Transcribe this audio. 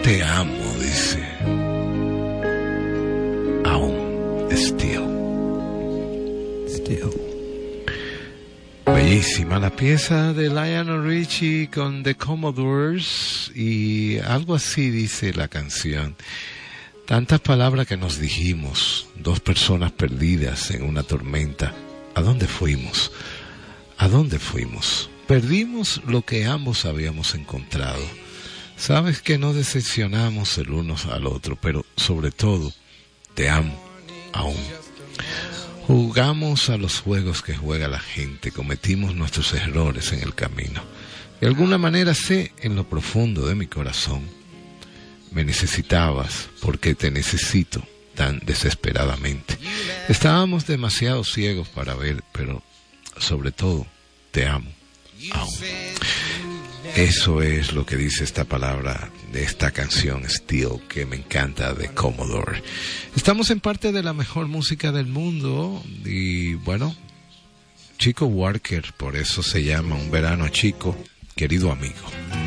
Te amo, dice. Aún, still. Bellísima la pieza de Lionel Richie con The Commodores, y algo así dice la canción. Tantas palabras que nos dijimos, dos personas perdidas en una tormenta. ¿A dónde fuimos? ¿A dónde fuimos? Perdimos lo que ambos habíamos encontrado. Sabes que nos decepcionamos el uno al otro, pero sobre todo, te amo aún. Jugamos a los juegos que juega la gente, cometimos nuestros errores en el camino. De alguna manera sé en lo profundo de mi corazón, me necesitabas porque te necesito tan desesperadamente. Estábamos demasiado ciegos para ver, pero sobre todo, te amo aún. Eso es lo que dice esta palabra de esta canción Still, que me encanta, de Commodore. Estamos en parte de la mejor música del mundo y bueno, Chico Walker, por eso se llama Un Verano Chico, querido amigo.